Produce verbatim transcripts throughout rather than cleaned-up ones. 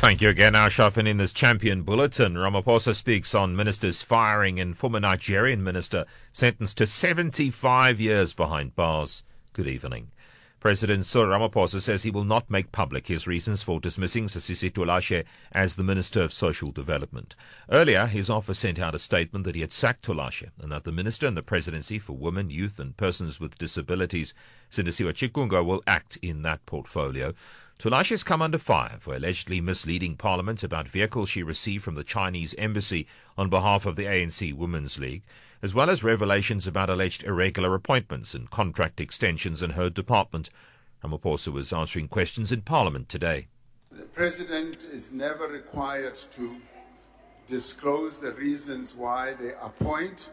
Thank you again, Ashraf. And in this champion bulletin, Ramaphosa speaks on ministers firing and former Nigerian minister sentenced to seventy-five years behind bars. Good evening. President Cyril Ramaphosa says he will not make public his reasons for dismissing Sisisi Tulashe as the Minister of Social Development. Earlier, his office sent out a statement that he had sacked Tulashe and that the Minister in the Presidency for Women, Youth and Persons with Disabilities, Sindisiwe Chikunga, will act in that portfolio. Tulashe has come under fire for allegedly misleading Parliament about vehicles she received from the Chinese embassy on behalf of the A N C Women's League, as well as revelations about alleged irregular appointments and contract extensions in her department. Ramaphosa was answering questions in Parliament today. The President is never required to disclose the reasons why they appoint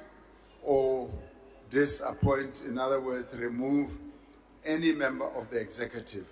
or disappoint, in other words, remove any member of the executive.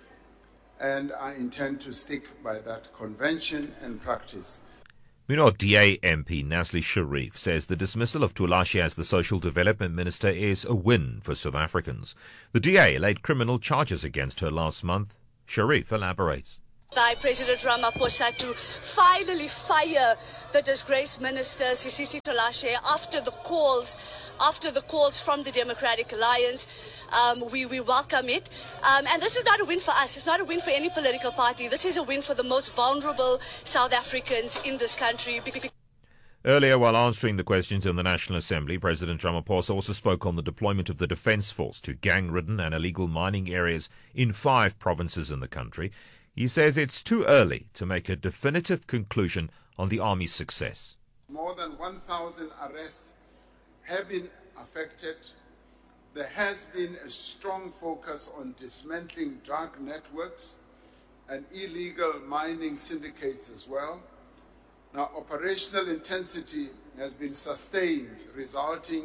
And I intend to stick by that convention and practice. Meanwhile, D A M P Nazli Sharif says the dismissal of Tulashe as the Social Development Minister is a win for South Africans. The D A laid criminal charges against her last month. Sharif elaborates. By President Ramaphosa to finally fire the disgraced minister Sisisi Tulashe after the calls, after the calls from the Democratic Alliance. Um, we, we welcome it. Um, and this is not a win for us. It's not a win for any political party. This is a win for the most vulnerable South Africans in this country. Earlier, while answering the questions in the National Assembly, President Ramaphosa also spoke on the deployment of the Defence Force to gang-ridden and illegal mining areas in five provinces in the country. He says it's too early to make a definitive conclusion on the Army's success. More than one thousand arrests have been affected. There has been a strong focus on dismantling drug networks and illegal mining syndicates as well. Now, operational intensity has been sustained, resulting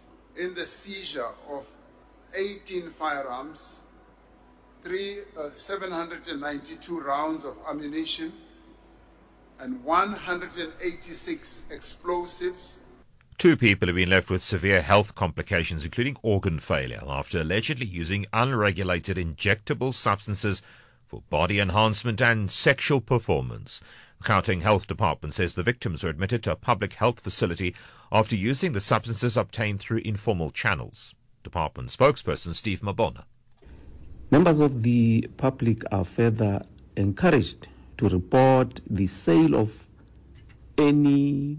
in the seizure of eighteen firearms, three, uh, seven hundred ninety-two rounds of ammunition, and one hundred eighty-six explosives. Two people have been left with severe health complications, including organ failure, after allegedly using unregulated injectable substances for body enhancement and sexual performance. The Gauteng Health Department says the victims were admitted to a public health facility after using the substances obtained through informal channels. Department spokesperson Steve Mabona. Members of the public are further encouraged to report the sale of any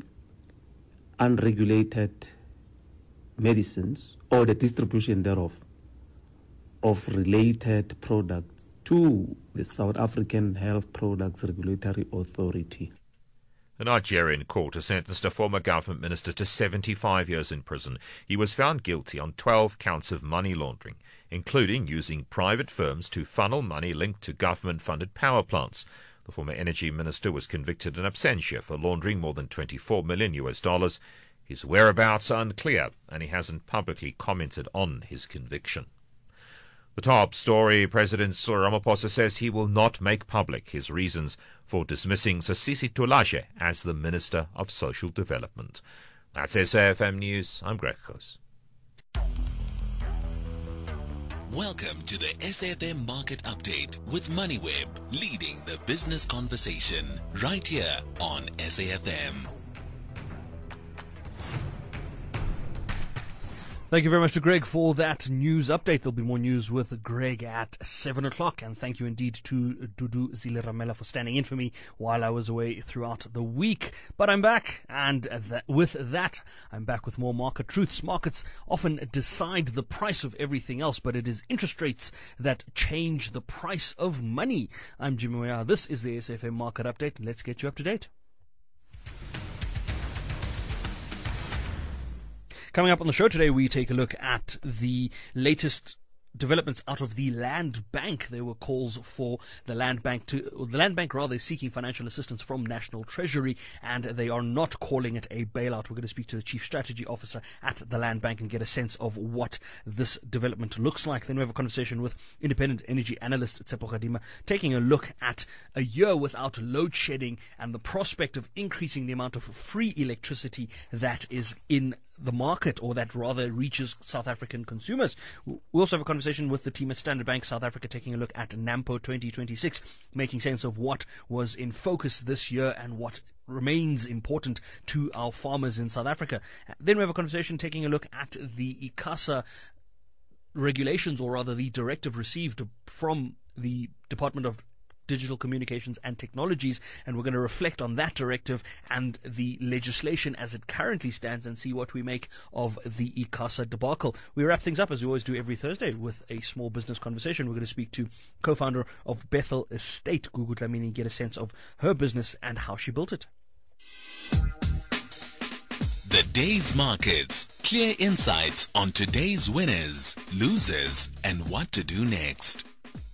unregulated medicines or the distribution thereof of related products to the South African Health Products Regulatory Authority. A Nigerian court has sentenced a former government minister to seventy-five years in prison. He was found guilty on twelve counts of money laundering, including using private firms to funnel money linked to government-funded power plants. The former energy minister was convicted in absentia for laundering more than twenty-four million U S dollars. His whereabouts are unclear, and he hasn't publicly commented on his conviction. The top story, President Cyril Ramaphosa says he will not make public his reasons for dismissing Sisisi Tulashe as the Minister of Social Development. That's S A F M News. I'm Greg Kos. Welcome to the S A F M Market Update with MoneyWeb, leading the business conversation right here on S A F M. Thank you very much to Greg for that news update. There'll be more news with Greg at seven o'clock. And thank you indeed to Dudu Zileramela for standing in for me while I was away throughout the week. But I'm back, and th- with that, I'm back with more market truths. Markets often decide the price of everything else, but it is interest rates that change the price of money. I'm Jimmy Moya. This is the S A F M Market Update. Let's get you up to date. Coming up on the show today, we take a look at the latest developments out of the Land Bank. There were calls for the Land Bank to, or the Land Bank rather, is seeking financial assistance from National Treasury, and they are not calling it a bailout. We're going to speak to the Chief Strategy Officer at the Land Bank and get a sense of what this development looks like. Then we have a conversation with independent energy analyst Tsepo Gadima, taking a look at a year without load shedding and the prospect of increasing the amount of free electricity that is in the market, or that rather reaches South African consumers. We also have a conversation with the team at Standard Bank South Africa, taking a look at NAMPO twenty twenty-six, making sense of what was in focus this year and what remains important to our farmers in South Africa. Then we have a conversation taking a look at the ICASA regulations, or rather the directive received from the Department of Digital Communications and Technologies, and we're going to reflect on that directive and the legislation as it currently stands and see what we make of the ICASA debacle. We wrap things up, as we always do every Thursday, with a small business conversation. We're going to speak to co-founder of Bethel Estate, Gugu Dlamini, get a sense of her business and how she built it. The day's markets, clear insights on today's winners, losers, and what to do next.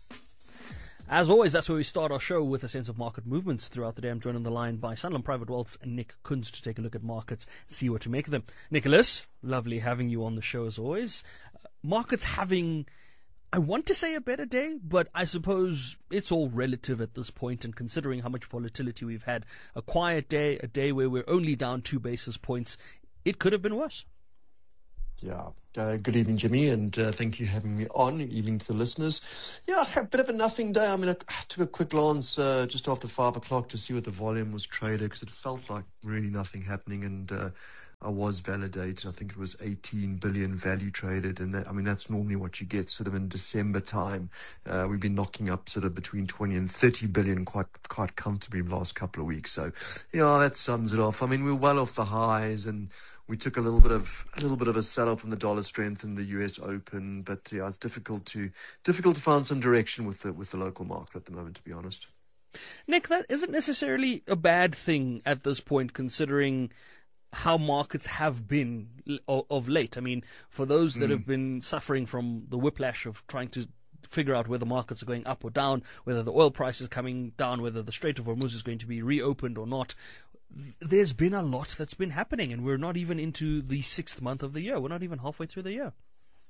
As always, that's where we start our show, with a sense of market movements throughout the day. I'm joined on the line by Sanlam Private Wealth's Nick Kunz to take a look at markets, see what to make of them. Nicholas, lovely having you on the show as always. Uh, markets having, I want to say, a better day, but I suppose it's all relative at this point, and considering how much volatility we've had, a quiet day, a day where we're only down two basis points, it could have been worse. Yeah. Uh, good evening, Jimmy, and uh, thank you for having me on. Good evening to the listeners. Yeah, a bit of a nothing day. I mean, I took a quick glance uh, just after five o'clock to see what the volume was traded, because it felt like really nothing happening, and uh, I was validated. I think it was eighteen billion value traded, and that, I mean, that's normally what you get sort of in December time. Uh, we've been knocking up sort of between twenty and thirty billion quite quite comfortably in the last couple of weeks. So, yeah, that sums it off. I mean, we're well off the highs, and we took a little bit of a little bit of a sell-off from the dollar strength in the U S Open, but yeah, it's difficult to difficult to find some direction with the with the local market at the moment, to be honest. Nick, that isn't necessarily a bad thing at this point, considering how markets have been of late. I mean, for those that mm. have been suffering from the whiplash of trying to figure out whether markets are going up or down, whether the oil price is coming down, whether the Strait of Hormuz is going to be reopened or not, there's been a lot that's been happening, and we're not even into the sixth month of the year. We're not even halfway through the year.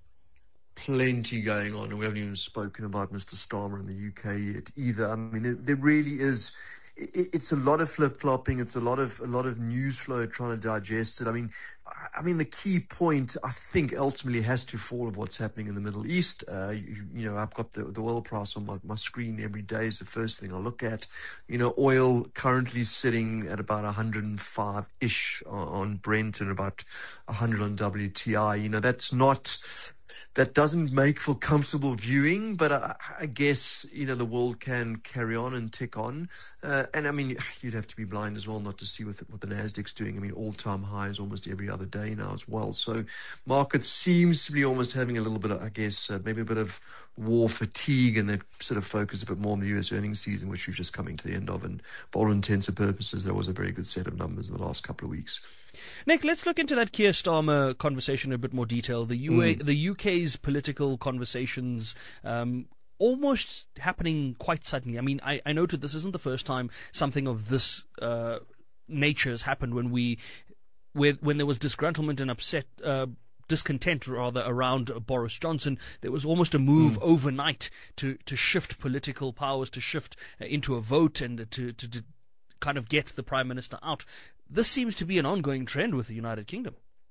Plenty going on, and we haven't even spoken about Mister Starmer in the U K yet either. I mean, it, there really is. It, it's a lot of flip-flopping. It's a lot of a lot of news flow trying to digest it. I mean, I mean, the key point, I think, ultimately has to fall of what's happening in the Middle East. Uh, you, you know, I've got the, the oil price on my, my screen every day is the first thing I look at. You know, oil currently sitting at about one hundred five-ish on, on Brent and about one hundred on W T I. You know, that's not... That doesn't make for comfortable viewing, but I, I guess, you know, the world can carry on and tick on. Uh, and, I mean, you'd have to be blind as well not to see what the, what the Nasdaq's doing. I mean, all-time highs almost every other day now as well. So market seems to be almost having a little bit of, I guess, uh, maybe a bit of war fatigue, and they've sort of focused a bit more on the U S earnings season, which we're just coming to the end of. And for all intents and purposes, there was a very good set of numbers in the last couple of weeks. Nick, let's look into that Keir Starmer conversation in a bit more detail. The U A, mm. the U K's political conversations um, almost happening quite suddenly. I mean, I, I noted this isn't the first time something of this uh, nature has happened when we, with, when there was disgruntlement and upset. Uh, discontent rather around Boris Johnson. There was almost a move mm. overnight to, to shift political powers, to shift uh, into a vote, and to, to, to kind of get the Prime Minister out. This seems to be an ongoing trend with the United Kingdom.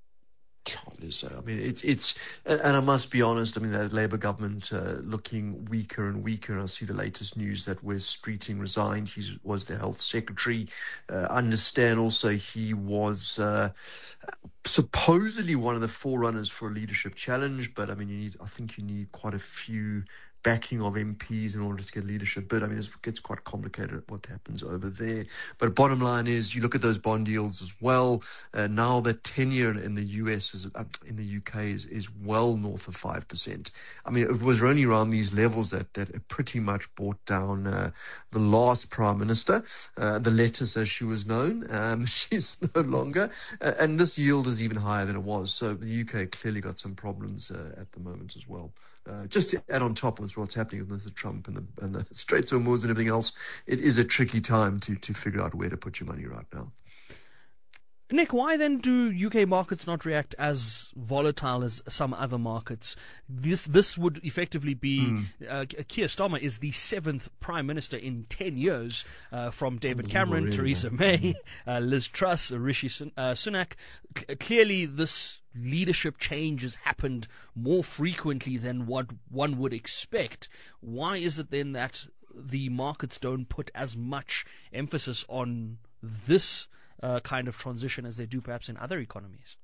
I mean, it's, it's, and I must be honest, I mean, the Labour government uh, looking weaker and weaker. And I see the latest news that Wes Streeting resigned. He was the health secretary. Uh, I understand also he was uh, supposedly one of the forerunners for a leadership challenge. But I mean, you need, I think you need quite a few backing of M Ps in order to get leadership. But I mean, it gets quite complicated what happens over there. But bottom line is, you look at those bond yields as well. Uh, now the ten-year in the U S is uh, in the U K is, is well north of five percent. I mean, it was only around these levels that that it pretty much brought down uh, the last Prime Minister, uh, the Lettuce as she was known. Um, she's no longer, uh, and this yield is even higher than it was. So the U K clearly got some problems uh, at the moment as well. Uh, just to add on top of what's happening with Mister Trump and the, and the Straits of Hormuz and everything else, it is a tricky time to, to figure out where to put your money right now. Nick, why then do U K markets not react as volatile as some other markets? This this would effectively be mm. uh, Keir Starmer is the seventh Prime Minister in ten years, uh, from David Cameron, really. Theresa May, uh, Liz Truss, Rishi Sun- uh, Sunak. C- clearly, this leadership change has happened more frequently than what one would expect. Why is it then that the markets don't put as much emphasis on this Uh, kind of transition as they do perhaps in other economies?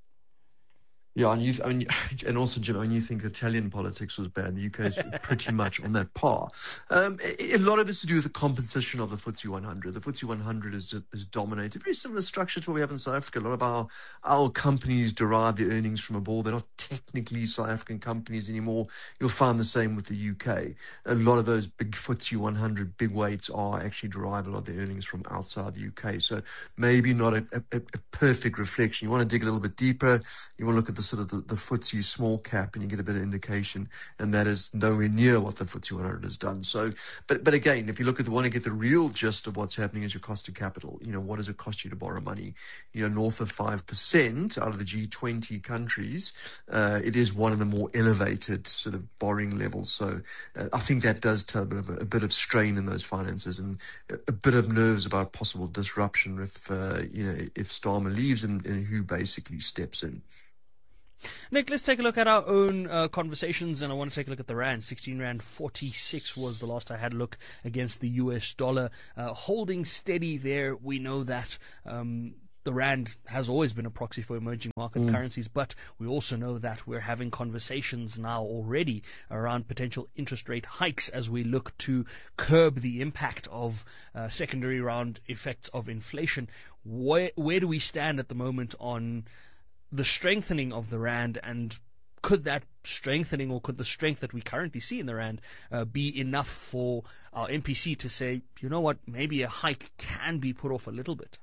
Yeah, and you, I mean, and also, Jim, when you think Italian politics was bad, the U K is pretty much on that par. Um, a, a lot of it's to do with the composition of the F T S E one hundred. The F T S E one hundred is is dominated, very similar structure to what we have in South Africa. A lot of our our companies derive their earnings from abroad. They're not technically South African companies anymore. You'll find the same with the U K. A lot of those big F T S E one hundred big weights are actually derive a lot of their earnings from outside the U K. So maybe not a, a, a perfect reflection. You want to dig a little bit deeper. You want to look at the sort of the, the F T S E small cap, and you get a bit of indication, and that is nowhere near what the F T S E one hundred has done. So, but but again, if you look at the want to get the real gist of what's happening is your cost of capital. You know, what does it cost you to borrow money? You know, north of five percent out of the G twenty countries, uh, it is one of the more elevated sort of borrowing levels. So uh, I think that does tell a bit of a, a bit of strain in those finances, and a, a bit of nerves about possible disruption if uh, you know if Starmer leaves and, and who basically steps in. Nick, let's take a look at our own uh, conversations, and I want to take a look at the Rand. sixteen Rand forty-six was the last I had a look against the U S dollar. Uh, holding steady there. We know that um, the Rand has always been a proxy for emerging market mm. currencies, but we also know that we're having conversations now already around potential interest rate hikes as we look to curb the impact of uh, secondary round effects of inflation. Where, where do we stand at the moment on the strengthening of the Rand, and could that strengthening, or could the strength that we currently see in the Rand uh, be enough for our M P C to say, you know what, maybe a hike can be put off a little bit?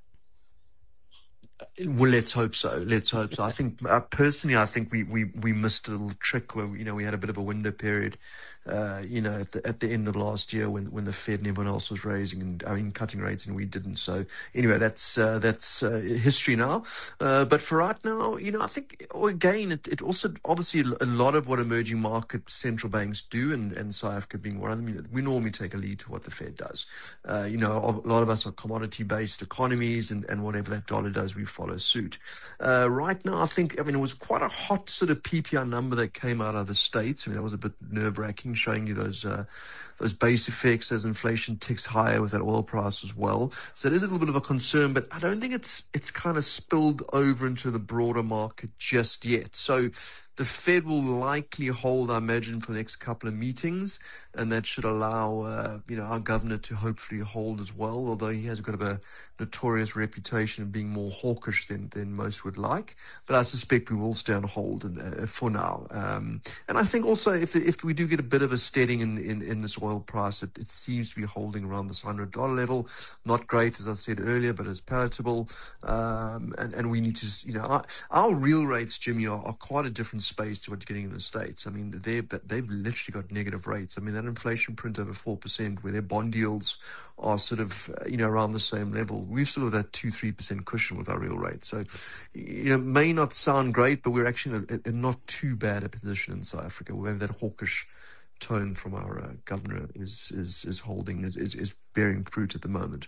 Well, let's hope so. Let's hope so. I think uh, personally, I think we, we, we missed a little trick where, you know, we had a bit of a window period, uh, you know, at the, at the end of last year when, when the Fed and everyone else was raising and I mean cutting rates, and we didn't. So anyway, that's uh, that's uh, history now. Uh, but for right now, you know, I think again, it, it also obviously a lot of what emerging market central banks do, and, and South Africa being one of them, you know, we normally take a lead to what the Fed does. Uh, you know, a lot of us are commodity-based economies, and, and whatever that dollar does, we follow suit. Uh, right now, I think, I mean, it was quite a hot sort of P P I number that came out of the States. I mean, that was a bit nerve-wracking, showing you those uh, those base effects as inflation ticks higher with that oil price as well. So it is a little bit of a concern, but I don't think it's it's kind of spilled over into the broader market just yet. So the Fed will likely hold, I imagine, for the next couple of meetings, and that should allow, uh, you know, our governor to hopefully hold as well, although he has got a bit of a notorious reputation of being more hawkish than, than most would like. But I suspect we will stay on hold and, uh, for now. Um, and I think also if if we do get a bit of a steadying in, in, in this oil price, it, it seems to be holding around this one hundred dollars level. Not great, as I said earlier, but it's palatable. Um, and, and we need to, you know, our, our real rates, Jimmy, are, are quite a different space to what you're getting in the States. I mean, they've, they've literally got negative rates. I mean, that inflation print over four percent, where their bond yields are sort of, you know, around the same level. We've sort of that two, three percent cushion with our real rate. So, you know, it may not sound great, but we're actually in a, a not too bad a position in South Africa. We have that hawkish tone from our uh, governor is, is, is holding, is, is, is bearing fruit at the moment.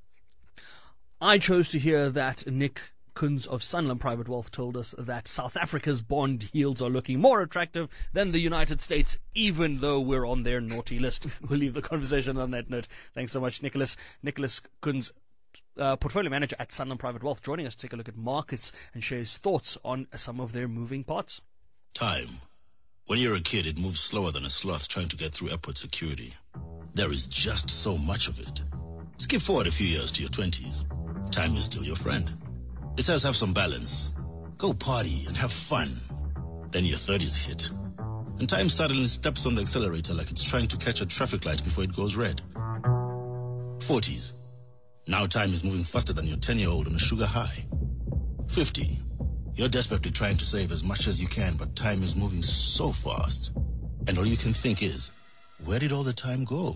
I chose to hear that Nick Kunz of Sanlam Private Wealth told us that South Africa's bond yields are looking more attractive than the United States, even though we're on their naughty list. We'll leave the conversation on that note. Thanks so much, Nicholas. Nicholas Kunz, uh, portfolio manager at Sanlam Private Wealth, joining us to take a look at markets and share his thoughts on some of their moving parts. Time. When you're a kid, it moves slower than a sloth trying to get through airport security. There is just so much of it. Skip forward a few years to your twenties. Time is still your friend. It says have some balance. Go party and have fun. Then your thirties hit. And time suddenly steps on the accelerator like it's trying to catch a traffic light before it goes red. forties. Now time is moving faster than your ten-year-old on a sugar high. fifty. You're desperately trying to save as much as you can, but time is moving so fast. And all you can think is, where did all the time go?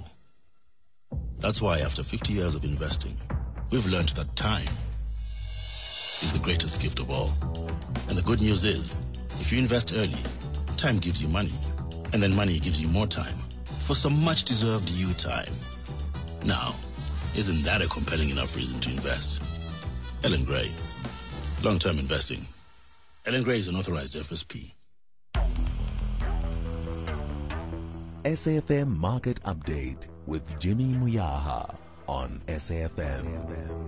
That's why after fifty years of investing, we've learned that time is the greatest gift of all. And the good news is, if you invest early, time gives you money. And then money gives you more time for some much-deserved you time. Now, isn't that a compelling enough reason to invest? Ellen Gray. Long-term investing. Ellen Gray is an authorized F S P. S A F M Market Update with Jimmy Muyaha on S A F M.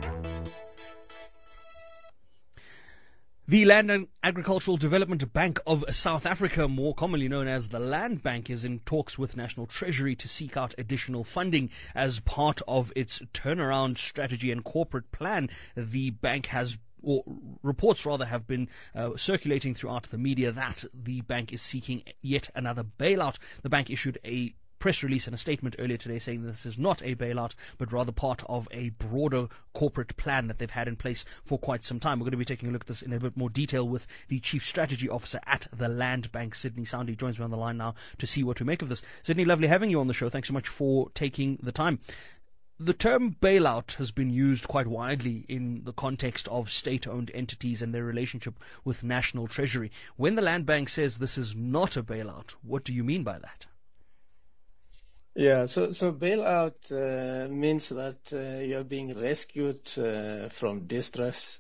The Land and Agricultural Development Bank of South Africa, more commonly known as the Land Bank, is in talks with National Treasury to seek out additional funding as part of its turnaround strategy and corporate plan. The bank has or reports rather have been uh, circulating throughout the media that the bank is seeking yet another bailout. The bank issued a press release and a statement earlier today saying this is not a bailout, but rather part of a broader corporate plan that they've had in place for quite some time. We're going to be taking a look at this in a bit more detail with the Chief Strategy Officer at the Land Bank, Sydney Soundy, joins me on the line now to see what we make of this. Sydney, lovely having you on the show. Thanks so much for taking the time. The term bailout has been used quite widely in the context of state-owned entities and their relationship with National Treasury. When the Land Bank says this is not a bailout, what do you mean by that? Yeah, so so bailout uh, means that uh, you're being rescued uh, from distress.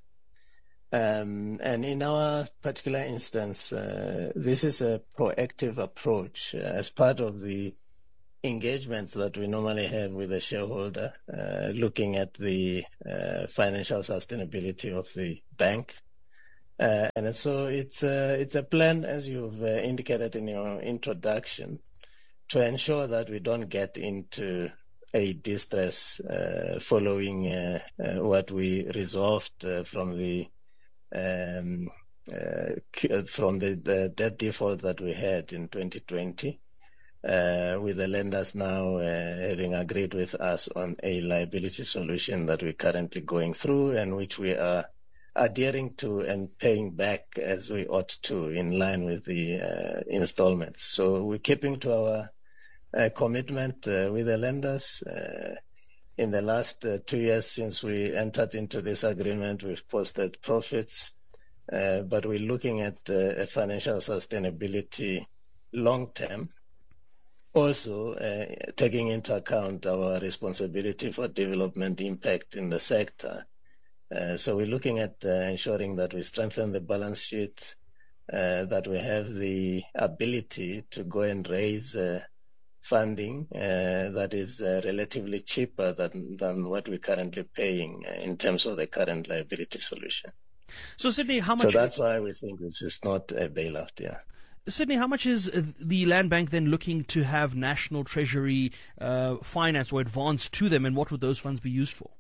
Um, and in our particular instance, uh, this is a proactive approach uh, as part of the engagements that we normally have with the shareholder, uh, looking at the uh, financial sustainability of the bank. Uh, and so it's a, it's a plan, as you've uh, indicated in your introduction, to ensure that we don't get into a distress uh, following uh, uh, what we resolved uh, from the um, uh, from the, the debt default that we had in twenty twenty. Uh, with the lenders now uh, having agreed with us on a liability solution that we're currently going through and which we are adhering to and paying back as we ought to in line with the uh, installments. So we're keeping to our uh, commitment uh, with the lenders. Uh, in the last uh, two years since we entered into this agreement, we've posted profits, uh, but we're looking at uh, a financial sustainability long term. Also, uh, taking into account our responsibility for development impact in the sector. Uh, so we're looking at uh, ensuring that we strengthen the balance sheet, uh, that we have the ability to go and raise uh, funding uh, that is uh, relatively cheaper than, than what we're currently paying uh, in terms of the current liability solution. So, Sydney, how much... So that's why we think this is not a bailout, yeah. Sydney, how much is the Land Bank then looking to have National Treasury uh, finance or advance to them, and what would those funds be used for?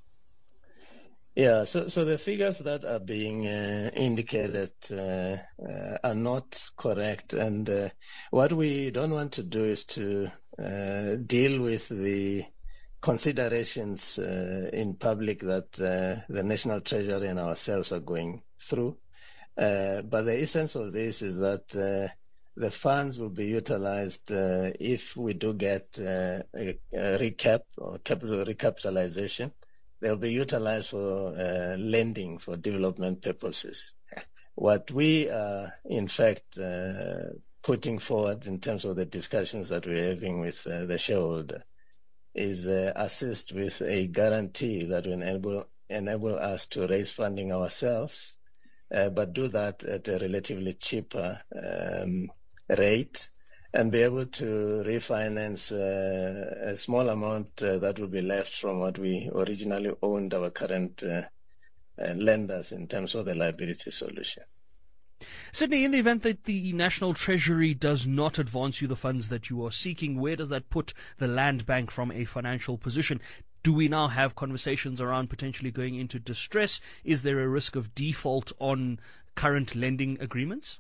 Yeah, so so the figures that are being uh, indicated uh, uh, are not correct, and uh, what we don't want to do is to uh, deal with the considerations uh, in public that uh, the National Treasury and ourselves are going through. Uh, but the essence of this is that uh, the funds will be utilized uh, if we do get uh, a, a recap or capital recapitalization. They'll be utilized for uh, lending for development purposes. What we are, in fact, uh, putting forward in terms of the discussions that we're having with uh, the shareholder is uh, assist with a guarantee that will enable, enable us to raise funding ourselves, Uh, but do that at a relatively cheaper um, rate and be able to refinance uh, a small amount uh, that will be left from what we originally owned our current uh, uh, lenders in terms of the liability solution. Sydney, in the event that the National Treasury does not advance you the funds that you are seeking, where does that put the Land Bank from a financial position? Do we now have conversations around potentially going into distress? Is there a risk of default on current lending agreements?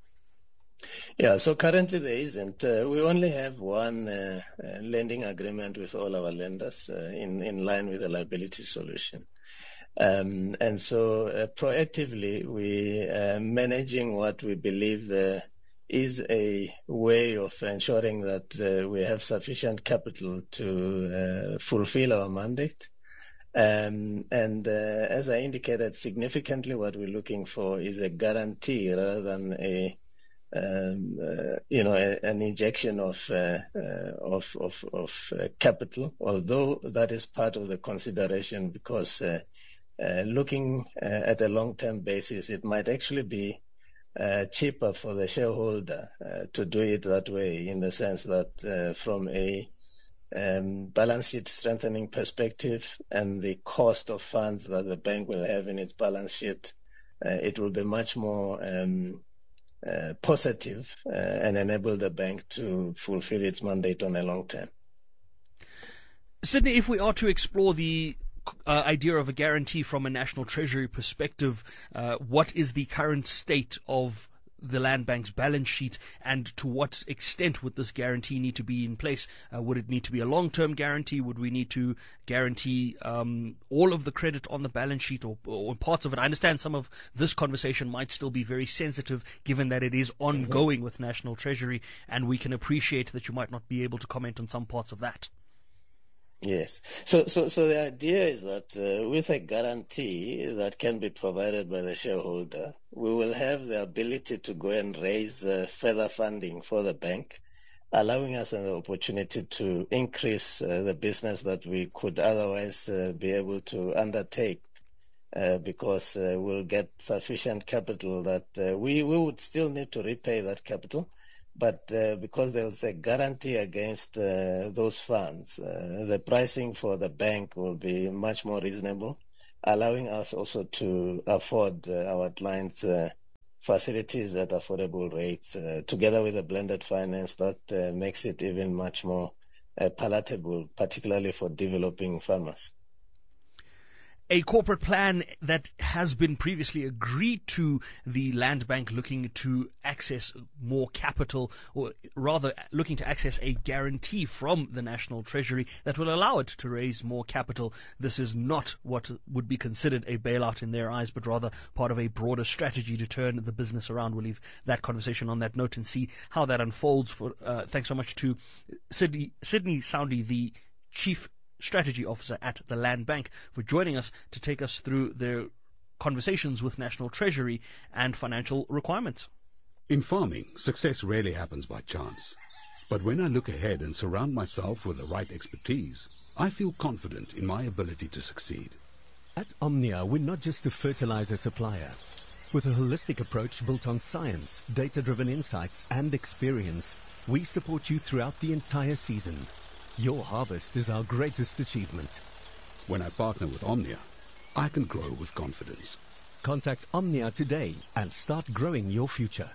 Yeah, so currently there isn't. Uh, we only have one uh, uh, lending agreement with all our lenders uh, in, in line with the liability solution. Um, and so uh, proactively we are managing what we believe uh, is a way of ensuring that uh, we have sufficient capital to uh, fulfill our mandate. Um, and uh, as I indicated, significantly what we're looking for is a guarantee rather than a Um, uh, you know, a, an injection of uh, uh, of of, of uh, capital, although that is part of the consideration, because uh, uh, looking uh, at a long-term basis, it might actually be uh, cheaper for the shareholder uh, to do it that way, in the sense that uh, from a um, balance sheet strengthening perspective and the cost of funds that the bank will have in its balance sheet, uh, it will be much more um, Uh, positive uh, and enable the bank to fulfill its mandate on a long term. Sydney, if we are to explore the uh, idea of a guarantee from a National Treasury perspective, uh, what is the current state of the Land Bank's balance sheet, and to what extent would this guarantee need to be in place? Uh, would it need to be a long-term guarantee? Would we need to guarantee um, all of the credit on the balance sheet, or, or parts of it? I understand some of this conversation might still be very sensitive, given that it is ongoing with National Treasury, and we can appreciate that you might not be able to comment on some parts of that. Yes. So, so, so the idea is that uh, with a guarantee that can be provided by the shareholder, we will have the ability to go and raise uh, further funding for the bank, allowing us an opportunity to increase uh, the business that we could otherwise uh, be able to undertake, uh, because uh, we'll get sufficient capital that uh, we, we would still need to repay that capital. But uh, because there's a guarantee against uh, those funds, uh, the pricing for the bank will be much more reasonable, allowing us also to afford uh, our clients uh, facilities at affordable rates, uh, together with a blended finance that uh, makes it even much more uh, palatable, particularly for developing farmers. A corporate plan that has been previously agreed to the Land Bank, looking to access more capital, or rather looking to access a guarantee from the National Treasury that will allow it to raise more capital. This is not what would be considered a bailout in their eyes, but rather part of a broader strategy to turn the business around. We'll leave that conversation on that note and see how that unfolds. For uh, thanks so much to Sydney, Sydney Soundy, the Chief Strategy Officer at the Land Bank, for joining us to take us through their conversations with National Treasury and financial requirements. In farming, success rarely happens by chance. But when I look ahead and surround myself with the right expertise, I feel confident in my ability to succeed. At Omnia, we're not just a fertilizer supplier. With a holistic approach built on science, data-driven insights, and experience, we support you throughout the entire season. Your harvest is our greatest achievement. When I partner with Omnia, I can grow with confidence. Contact Omnia today and start growing your future.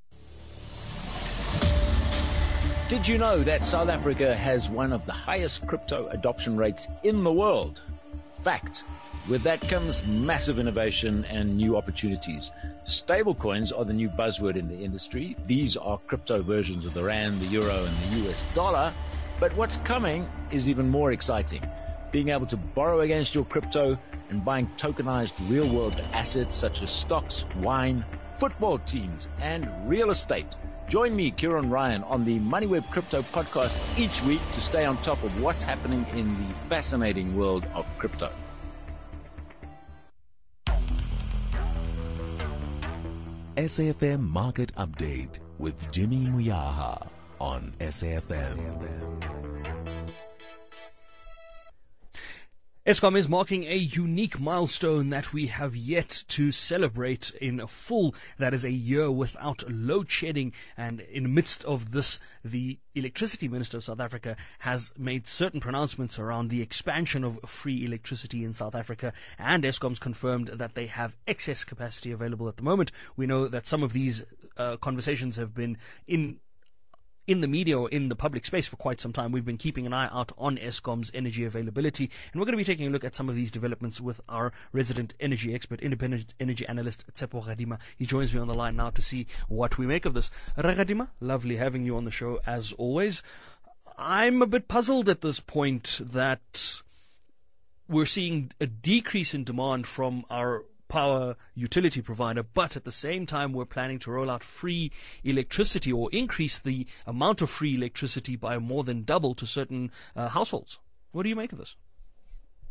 Did you know that South Africa has one of the highest crypto adoption rates in the world? Fact. With that comes massive innovation and new opportunities. Stablecoins are the new buzzword in the industry. These are crypto versions of the rand, the euro, and the U S dollar. But what's coming is even more exciting. Being able to borrow against your crypto and buying tokenized real-world assets such as stocks, wine, football teams, and real estate. Join me, Kieran Ryan, on the MoneyWeb Crypto podcast each week to stay on top of what's happening in the fascinating world of crypto. S A F M Market Update with Jimmy Muyaha on S A F M. Eskom is marking a unique milestone that we have yet to celebrate in full. That is a year without load shedding. And in the midst of this, the Electricity Minister of South Africa has made certain pronouncements around the expansion of free electricity in South Africa. And Eskom's confirmed that they have excess capacity available at the moment. We know that some of these uh, conversations have been in in the media or in the public space for quite some time. We've been keeping an eye out on Eskom's energy availability, and we're going to be taking a look at some of these developments with our resident energy expert, independent energy analyst, Tshepo Radima. He joins me on the line now to see what we make of this. Radima, lovely having you on the show as always. I'm a bit puzzled at this point that we're seeing a decrease in demand from our power utility provider, but at the same time we're planning to roll out free electricity or increase the amount of free electricity by more than double to certain uh, households. What do you make of this?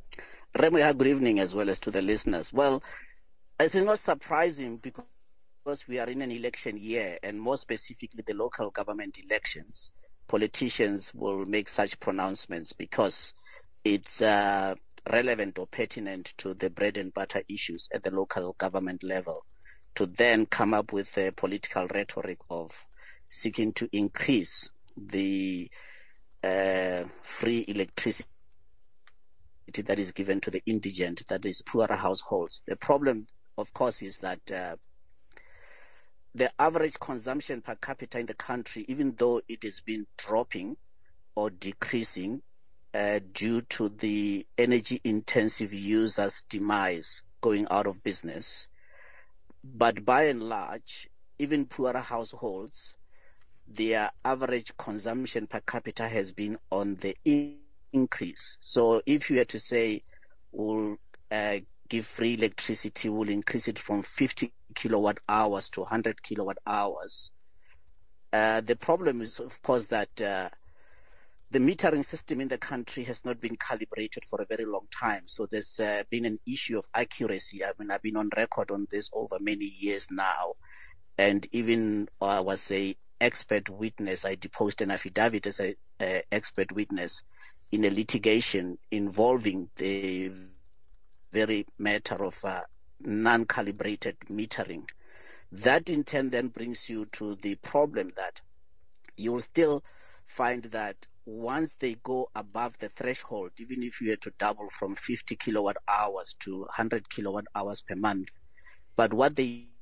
Remo, good evening as well as to the listeners. Well, it is not surprising because we are in an election year, and more specifically the local government elections. Politicians will make such pronouncements because it's uh, relevant or pertinent to the bread and butter issues at the local government level, to then come up with a political rhetoric of seeking to increase the uh, free electricity that is given to the indigent, that is poorer households. The problem, of course, is that uh, the average consumption per capita in the country, even though it has been dropping or decreasing uh, due to the energy-intensive users' demise going out of business, but by and large, even poorer households, their average consumption per capita has been on the in- increase. So if you were to say, we'll uh, give free electricity, we'll increase it from fifty kilowatt hours to one hundred kilowatt hours. Uh, the problem is, of course, that uh, the metering system in the country has not been calibrated for a very long time. So there's uh, been an issue of accuracy. I mean, I've been on record on this over many years now. And even uh, I was a expert witness. I deposed an affidavit as an expert witness in a litigation involving the very matter of uh, non-calibrated metering. That in turn then brings you to the problem that you'll still find that once they go above the threshold, even if you were to double from fifty kilowatt hours to one hundred kilowatt hours per month, but what they